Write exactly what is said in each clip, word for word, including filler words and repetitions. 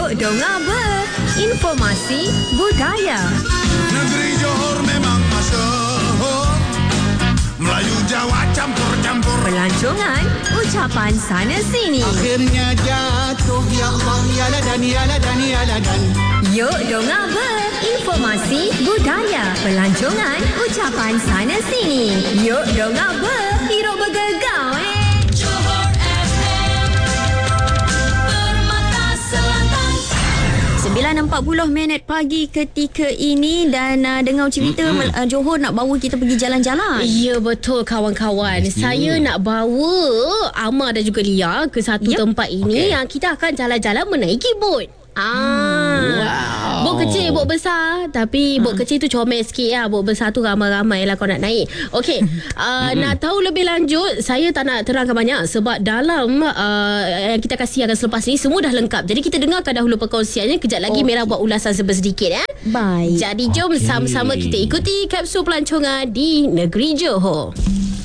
Yuk dengar ber, informasi budaya. Negeri Johor memang masyhur, Melayu Jawa campur-campur. Pelancongan, ucapan sana sini. Akhirnya jatuh, ya Allah, ya ladan, ya ladan, ya ladan. Yuk dengar ber, informasi budaya. Pelancongan, ucapan sana sini. Yuk dengar ber, hero bergegau eh. sembilan empat puluh minit pagi ketika ini dan uh, dengar cerita mm-hmm. uh, Johor nak bawa kita pergi jalan-jalan. Ya betul kawan-kawan. Yes, Saya you. nak bawa Amar dan juga Lia ke satu Yep. tempat ini Okay. yang kita akan jalan-jalan menaiki bot. Ah, wow. Bot kecil, bot besar. Tapi bot kecil tu comel sikit lah. Bot besar tu ramai-ramai lah kau nak naik. Okey, uh, nak tahu lebih lanjut, saya tak nak terangkan banyak sebab dalam uh, yang kita kasih akan selepas ni semua dah lengkap. Jadi kita dengarkan dahulu perkongsiannya. Kejap lagi Okey. Merah buat ulasan sedikit eh. Baik. Jadi jom Okey. sama-sama kita ikuti kapsul pelancongan di negeri Johor.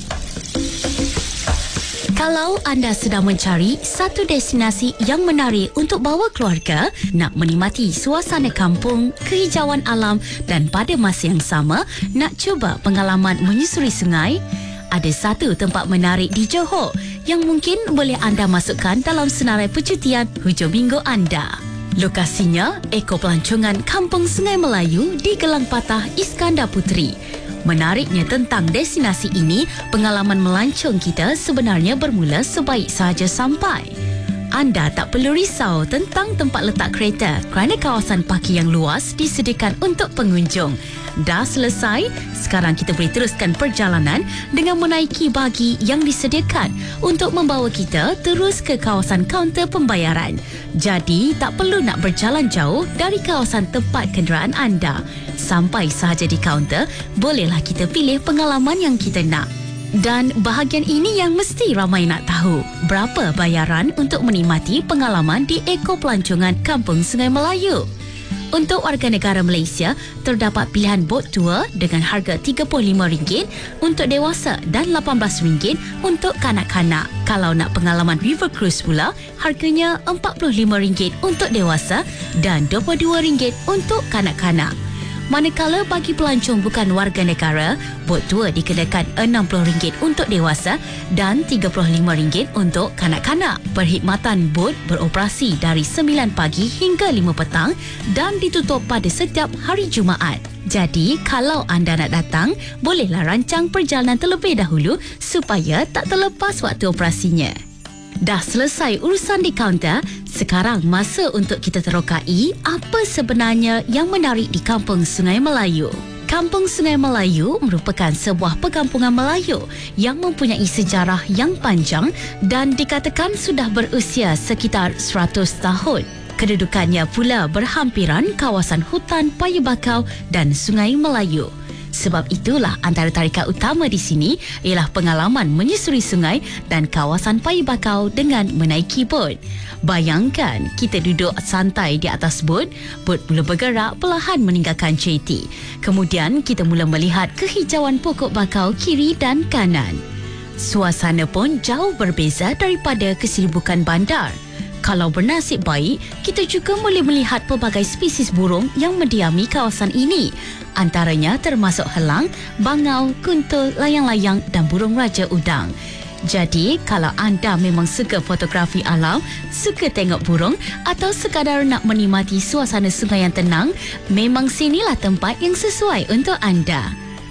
Kalau anda sedang mencari satu destinasi yang menarik untuk bawa keluarga, nak menikmati suasana kampung, kehijauan alam dan pada masa yang sama nak cuba pengalaman menyusuri sungai, ada satu tempat menarik di Johor yang mungkin boleh anda masukkan dalam senarai percutian hujung minggu anda. Lokasinya Eko Pelancongan Kampung Sungai Melayu di Gelang Patah, Iskandar Puteri. Menariknya tentang destinasi ini, pengalaman melancong kita sebenarnya bermula sebaik sahaja sampai. Anda tak perlu risau tentang tempat letak kereta kerana kawasan parkir yang luas disediakan untuk pengunjung. Dah selesai, sekarang kita boleh teruskan perjalanan dengan menaiki bagi yang disediakan untuk membawa kita terus ke kawasan kaunter pembayaran. Jadi, tak perlu nak berjalan jauh dari kawasan tempat kenderaan anda. Sampai sahaja di kaunter, bolehlah kita pilih pengalaman yang kita nak. Dan bahagian ini yang mesti ramai nak tahu. Berapa bayaran untuk menikmati pengalaman di Eko Pelancongan Kampung Sungai Melayu? Untuk warga negara Malaysia, terdapat pilihan bot tour dengan harga tiga puluh lima ringgit untuk dewasa dan lapan belas ringgit untuk kanak-kanak. Kalau nak pengalaman river cruise pula, harganya empat puluh lima ringgit untuk dewasa dan dua puluh dua ringgit untuk kanak-kanak. Manakala bagi pelancong bukan warga negara, bot tour dikenakan enam puluh ringgit untuk dewasa dan tiga puluh lima ringgit untuk kanak-kanak. Perkhidmatan bot beroperasi dari sembilan pagi hingga lima petang dan ditutup pada setiap hari Jumaat. Jadi, kalau anda nak datang, bolehlah rancang perjalanan terlebih dahulu supaya tak terlepas waktu operasinya. Dah selesai urusan di kaunter, sekarang masa untuk kita terokai apa sebenarnya yang menarik di Kampung Sungai Melayu. Kampung Sungai Melayu merupakan sebuah perkampungan Melayu yang mempunyai sejarah yang panjang dan dikatakan sudah berusia sekitar seratus tahun. Kedudukannya pula berhampiran kawasan hutan Paya Bakau dan Sungai Melayu. Sebab itulah antara tarikan utama di sini ialah pengalaman menyusuri sungai dan kawasan Paya Bakau dengan menaiki bot. Bayangkan kita duduk santai di atas bot, bot mula bergerak perlahan meninggalkan jeti. Kemudian kita mula melihat kehijauan pokok bakau kiri dan kanan. Suasana pun jauh berbeza daripada kesibukan bandar. Kalau bernasib baik, kita juga boleh melihat pelbagai spesies burung yang mendiami kawasan ini. Antaranya termasuk helang, bangau, kuntul, layang-layang dan burung raja udang. Jadi, kalau anda memang suka fotografi alam, suka tengok burung atau sekadar nak menikmati suasana sungai yang tenang, memang sinilah tempat yang sesuai untuk anda.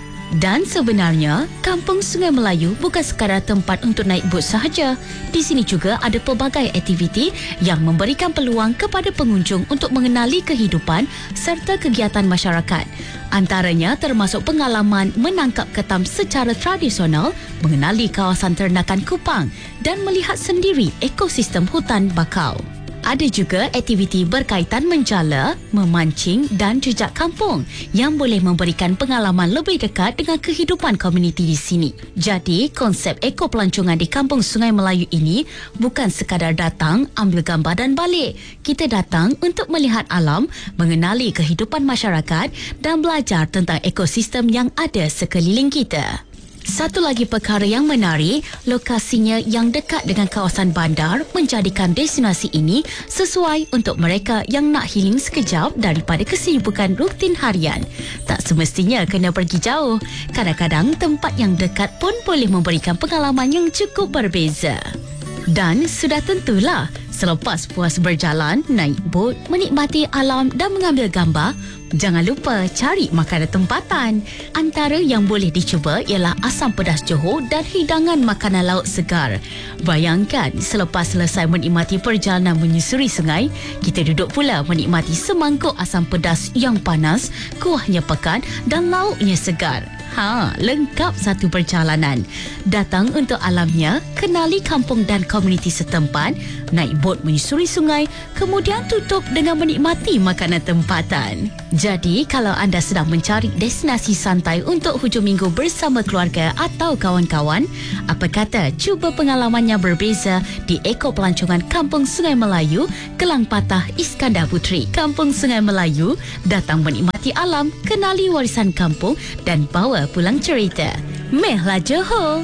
Dan sebenarnya, Kampung Sungai Melayu bukan sekadar tempat untuk naik bot sahaja. Di sini juga ada pelbagai aktiviti yang memberikan peluang kepada pengunjung untuk mengenali kehidupan serta kegiatan masyarakat. Antaranya termasuk pengalaman menangkap ketam secara tradisional, mengenali kawasan ternakan kupang dan melihat sendiri ekosistem hutan bakau. Ada juga aktiviti berkaitan menjala, memancing dan jejak kampung yang boleh memberikan pengalaman lebih dekat dengan kehidupan komuniti di sini. Jadi, konsep Eko Pelancongan di Kampung Sungai Melayu ini bukan sekadar datang, ambil gambar dan balik. Kita datang untuk melihat alam, mengenali kehidupan masyarakat dan belajar tentang ekosistem yang ada sekeliling kita. Satu lagi perkara yang menarik, lokasinya yang dekat dengan kawasan bandar menjadikan destinasi ini sesuai untuk mereka yang nak healing sekejap daripada kesibukan rutin harian. Tak semestinya kena pergi jauh. Kadang-kadang tempat yang dekat pun boleh memberikan pengalaman yang cukup berbeza. Dan sudah tentulah, selepas puas berjalan, naik bot, menikmati alam dan mengambil gambar, jangan lupa cari makanan tempatan. Antara yang boleh dicuba ialah asam pedas Johor dan hidangan makanan laut segar. Bayangkan, selepas selesai menikmati perjalanan menyusuri sungai, kita duduk pula menikmati semangkuk asam pedas yang panas, kuahnya pekat dan lauknya segar. Ha, lengkap satu perjalanan. Datang untuk alamnya, kenali kampung dan komuniti setempat, naik bot menyusuri sungai, kemudian tutup dengan menikmati makanan tempatan. Jadi, kalau anda sedang mencari destinasi santai untuk hujung minggu bersama keluarga atau kawan-kawan, apa kata cuba pengalaman yang berbeza di Eko Pelancongan Kampung Sungai Melayu, Kelang Patah, Iskandar Puteri. Kampung Sungai Melayu, datang menikmati alam, kenali warisan kampung dan bawa pulang cerita. Mehlah Johor.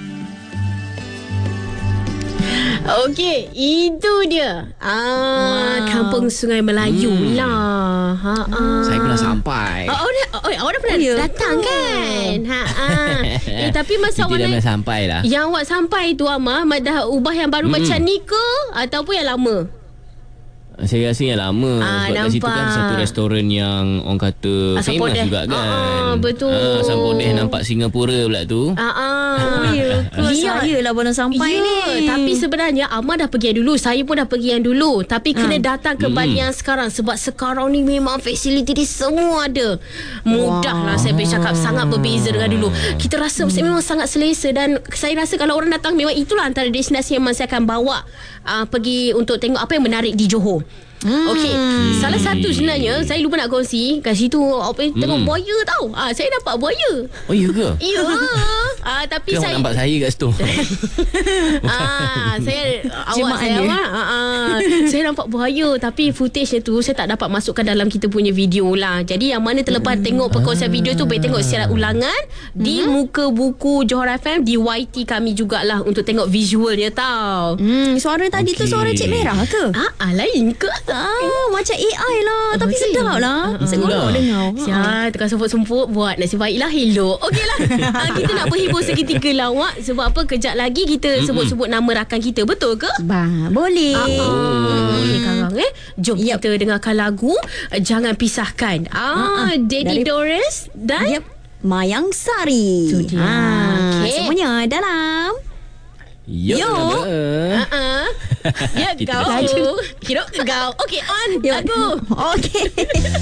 Okey, itu dia. Ah, wow. Kampung Sungai Melayu hmm. lah. Ha ah. Saya pernah sampai. Oh, awak dah, oh, awak dah pernah oh, datang oh. kan? Ha ah. Eh, tapi masa awak dah sampai lah. Yang awak sampai tu Amah, dah ubah yang baru hmm. macam ni ke ataupun yang lama? Saya rasa yang lama. Ah, sebab kat situ kan satu restoran yang orang kata asam famous podeh juga kan. Ah, betul. Ah, asam podeh nampak Singapura pula tu. Ah, ah. Oh, ya ke? Saya lah baru sampai ya, ni. Tapi sebenarnya Amar dah pergi yang dulu. Saya pun dah pergi yang dulu. Tapi kena ah. datang ke Bali yang sekarang. Sebab sekarang ni memang fasiliti dia semua ada. Mudah wow. lah saya boleh cakap. Sangat berbeza dengan dulu. Kita rasa hmm. memang sangat selesa. Dan saya rasa kalau orang datang, memang itulah antara destinasi yang saya akan bawa uh, pergi untuk tengok apa yang menarik di Johor. Hmm. Okey, salah satu sebenarnya saya lupa nak kongsi kat situ apa hmm. tengok buaya tau. Ah, saya nampak buaya. Oh ya ke? Ya. Ah, tapi Kau saya nampak saya kat situ. ah, saya awak saya awak. Ah, ah, saya nampak buaya tapi footage tu saya tak dapat masukkan dalam kita punya video lah. Jadi yang mana terlepas hmm. tengok perkongsian video tu boleh tengok secara ulangan hmm. di muka buku Johor F M di Y T kami jugalah untuk tengok visualnya tau. Hmm, suara tadi okay. tu suara Cik Merah ke? Ah, ah lain ke? Ah, macam A I lah. Tapi okay. sedap lah. uh, Seronok dengar. Sial, tukar semput-semput buat nasib baiklah elok. Okeylah. uh, kita nak berhibur seketika lah awak. Sebab apa kejap lagi kita sebut-sebut nama rakan kita. Betul ke? Bah, boleh. Uh, uh, boleh Karang eh. Jom yep. kita dengarkan lagu Jangan Pisahkan. Ah, uh, uh, Daddy Dari... Doris dan yep. Mayang Sari. Itu dia. Ah, okay. Semuanya dalam Yo, Yo. Uh-uh. Ya, kau. Hidup kau. Okey, on. Lagu. Okey.